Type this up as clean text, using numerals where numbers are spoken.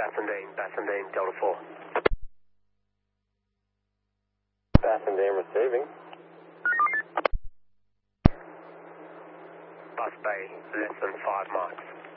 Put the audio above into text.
Bassendean, Delta 4. Bassendean receiving. Bus bay, less than 5 miles.